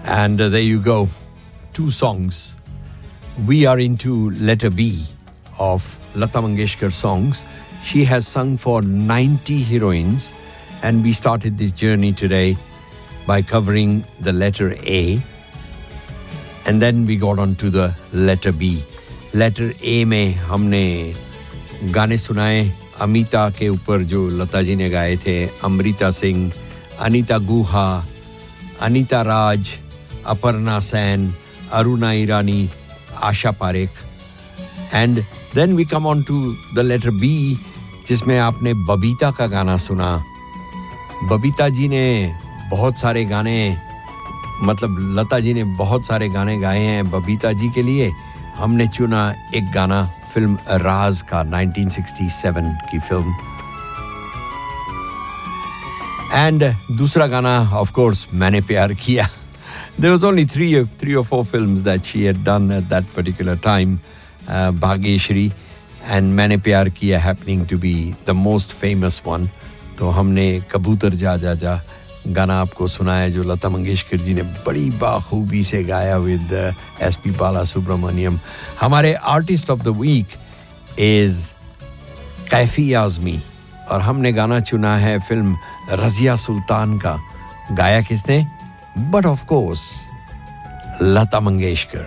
And there you go. 2 songs. We are into letter B of Lata Mangeshkar songs. She has sung for 90 heroines, and we started this journey today by covering the letter A, and then we got on to the letter B. Letter A में हमने गाने सुनाए अमिता के ऊपर जो लता जी ने गाए थे, अमृता सिंह, अनीता गुहा, अनीता राज, अपर्णा सेन, अरुणा ईरानी, Asha Parekh. And then we come on to the letter B, जिसमें आपने बबीता का गाना सुना. बबीता जी ने बहुत सारे गाने, मतलब लता जी ने बहुत सारे गाने गाए हैं बबीता जी के लिए. हमने चुना एक गाना फिल्म राज का, 1967 की फिल्म. And दूसरा गाना, of course, मैंने प्यार किया. There was only three or four films that she had done at that particular time. Bhagyeshri and मैंने प्यार किया happening to be the most famous one. तो हमने कबूतर जा जा जा गाना आपको सुनाया जो लता मंगेशकर जी ने बड़ी बाखूबी से गाया with S.P. Balasubramaniam. हमारे artist of the week is Kaifi Azmi और हमने गाना चुना है फिल्म रज़िया सुल्तान का. गाया किसने? But of course, Lata Mangeshkar.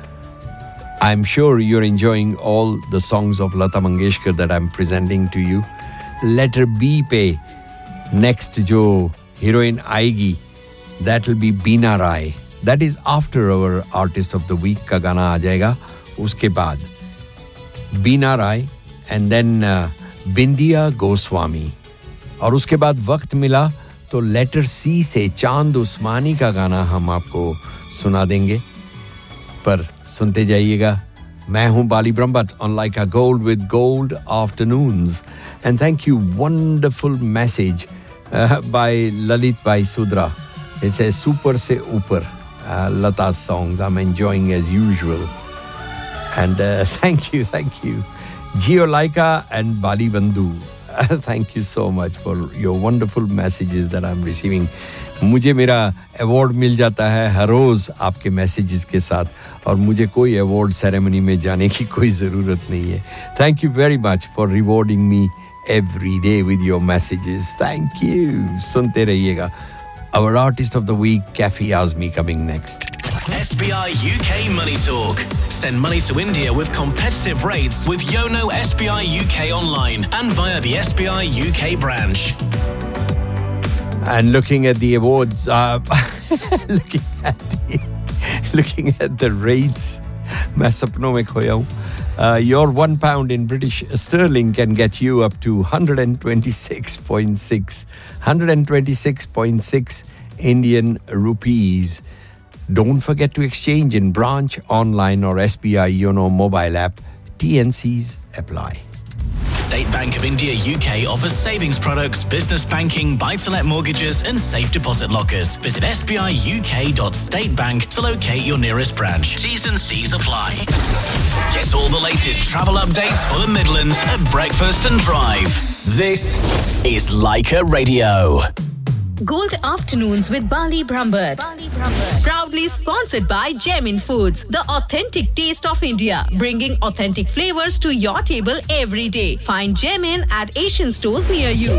I'm sure you're enjoying all the songs of Lata Mangeshkar that I'm presenting to you. Letter B पे next जो heroine आएगी, that will be Beena Rai. That is after our artist of the week का गाना आ जाएगा. उसके बाद Beena Rai and then Bindiya Goswami. और उसके बाद वक्त मिला तो लेटर सी से चांद उस्मानी का गाना हम आपको सुना देंगे. पर सुनते जाइएगा. मैं हूं बाली Brahmbhatt on Like a Gold with Gold Afternoons. And thank you, wonderful message by Lalit Bhai Sudra. It says super se upar, Lata's songs I'm enjoying as usual. And thank you Gio Laika and Bali Bandhu. Thank you so much for your wonderful messages that I'm receiving. मुझे मेरा award मिल जाता है हर रोज आपके messages के साथ और मुझे कोई अवार्ड सेरेमनी में जाने की कोई ज़रूरत नहीं है. Thank you very much for rewarding me every day with your messages. Thank you. सुनते रहिएगा. Our artist of the week, Kafi Azmi, coming next. SBI UK Money Talk. Send money to India with competitive rates with Yono SBI UK online and via the SBI UK branch. And looking at the awards, looking at the rates, मैं सपनों में खोया हूँ. Your £1 in British sterling can get you up to 126.6 Indian rupees. Don't forget to exchange in branch, online or SBI Yono mobile app. TNCs apply. State Bank of India UK offers savings products, business banking, buy-to-let mortgages and safe deposit lockers. Visit sbiuk.statebank to locate your nearest branch. T's and C's apply. Get all the latest travel updates for the Midlands at Breakfast and Drive. This is Leica Radio. Gold Afternoons with Bali Brahmbhatt. Proudly sponsored by Gemin Foods, the authentic taste of India, bringing authentic flavors to your table every day. Find Gemin at Asian stores near you.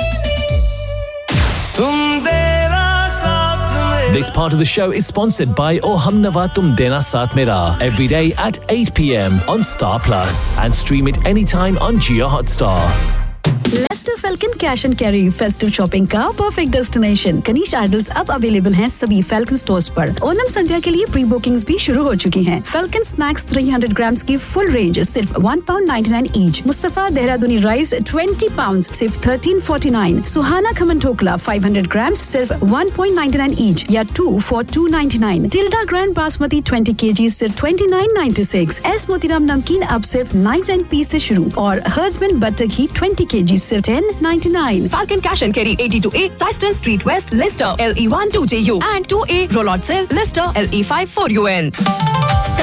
This part of the show is sponsored by O Humnava Tum Dena Saath Mera, every day at 8 p.m. on Star Plus and stream it anytime on Jio Hotstar. Lester falcon cash and carry festive shopping का perfect destination. Kanish idols अब available हैं सभी falcon stores पर. ओनम संध्या के लिए pre bookings भी शुरू हो चुकी हैं. फैल्कन स्नैक्स 300 ग्राम्स की फुल रेंज सिर्फ £1.99 ईच. मुस्तफा देहरादूनी राइस 20 पाउंड सिर्फ £13.49. सुहाना खमन ठोकला 500 ग्राम्स सिर्फ £1.99 ईच या 2 for £2.99. Tilde grand basmati 20 kg सिर्फ £29.96. एस मोतीराम नमकीन अब सिर्फ 99p से शुरू और हर्जमन बटर घी 20 kg सिर्फ £10.99. Falcon Cash and Carry 8028 Syston Street West, Leicester, LE1 2JU and 2A Rollot Cell, Leicester, LE5 4UN.